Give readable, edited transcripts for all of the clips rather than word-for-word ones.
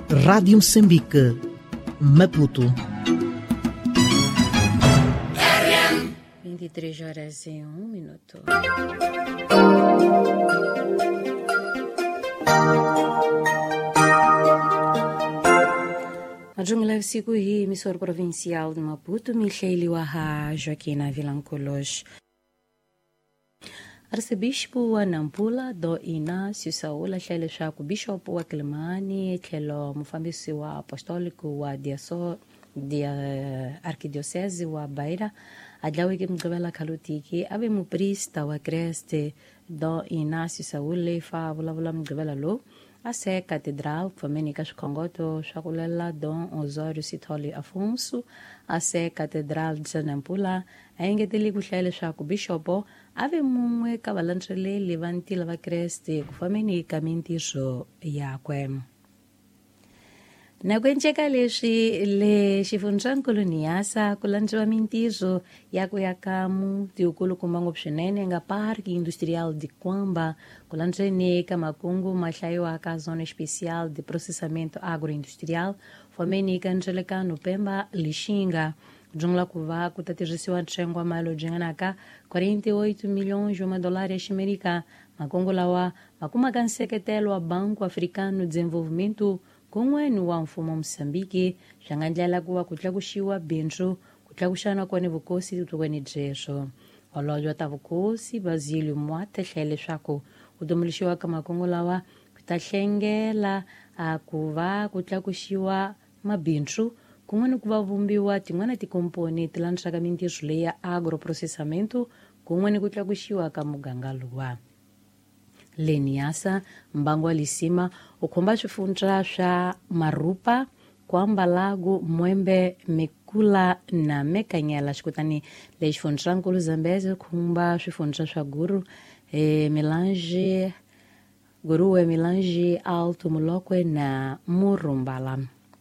Rádio Moçambique, Maputo. 23h01. Majungla ya usiku hii emisora provincial de Maputo milheiliwa ha Joaquina Vilanculos. Arcebispo wa Nampula do Inácio Saúl hlelesha ku bishop wa Kilimani tlhelo mufambisi wa apostolico wa arkidiocese wa Beira adlaweke mgqivela khalutiki ave muprista wa Kreste do Inácio Saúl lefa vulavula mgqivela lo ase catedral kufamenika swikhongoto swa ku lela Dom Osório Sithole Afonso ase catedral de Nampula ayengeteli ku hlaya leswaku bishopo ave mumwe ka valantsweleli va ntila va Kreste kufamenika mintirho yakwe. Na ku enceka leswi le xifundzankulu Niassa ku landziwa mintirho ya ku yakamu tiukulukumba ngopfu swinene nga parque industrial de Kwamba ku landzweni ka makungu ma hlayiwaka zona especial de processamento agroindustrial fomeni ka ncelekano Pemba Lixinga jungla ku va ku ta tirhisiwa ntsengo wa mali jinganaka 48 milhões de dólares ximerika makungu lawa makumaka nseketelo wa Banco Africano de Desenvolvimento kun'weni wa mfumo Moçambique swi nga ndlela ku va ku tlakuxiwa bindzu ku tlakuxana kone vukosi tukweni byeswo holobye ta vukosi Basílio Moate hlaya leswaku ku tumbuluxiwa ka makungu lawa ku ta hlengela ku va ku tlakuxiwa mabindzu kun'weni ku va vumbiwa tin'wana tikomponi ti landzisaka mintirho leyi ya agroprocessamento kun'weni ku tlakuxiwa ka muganga luwa. Le Niassa mbangu wa Lisima u khumba swifundza swa Marupa, Kwamba Lago, Mwembe, Mekula na Mekanyela xikutani le xifundzankulu Zambezi khumba swifundza swa Guru Milange Guruwe Milange Alto Mulokwe na Murumbala.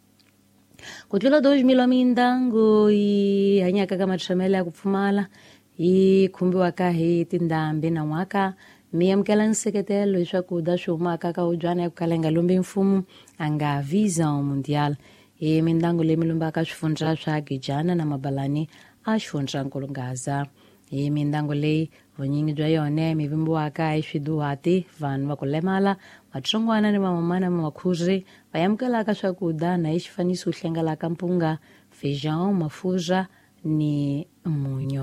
Ku tlula 2000 wa mindyangu yi hanyaka ka matshemele ya ku pfumala yi khumbiwaka hi tindhambi na n'waka mi amukela nseketelo hi swakudya swi humaka ka udyana ya ku kala nga lombi mfumo a nga Visão Mundial hi mindyangu leyi mi lombaka swifundza swa Gijana na Mabalani a xifundzankulu Gaza hi mindyangu leyi vunyingi bya yone mi vimbiwaka hi swiduhati vanhu va ku lemala vatsongwana ni vamamana makhuzi va amukelaka swakudya na hi xifaniso hlengelaka mpunga feijão mafurha ni munyu.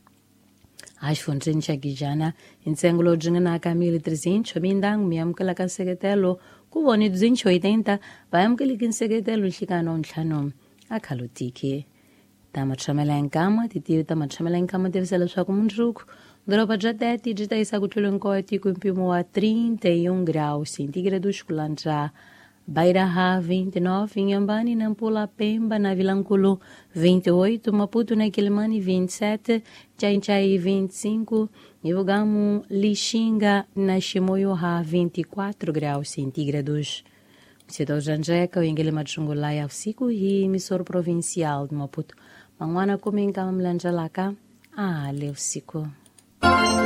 A xifundzeni xa Gijana hi ntsengo lowu dzinganaka 1.300 mindyangu mi amukelaka nseketelo ku voni 280 va amukeleki nseketelo nhlekano ntlhanu a khalutiki ta matshemela ya nkama titivi ta matshemela ya nkama tivisa leswaku mundzuku doroba bya Tete byi ta yisa ku tlula nkoti ku mpimo wa 31 graus centígrados ku landza Beira 29, Inhambane, Nampula, Pemba, na Vilanculo 28, Maputo na Quilimane 27, Chai-Chai 25, Ivogamo, Lixinga na Chimoio 24 graus centígrados. Setor Janjeca, o Ingele Machungulaya, usiku hii emissora provincial de Maputo. Mangwana kuminka mlanjalaka, ale usiku.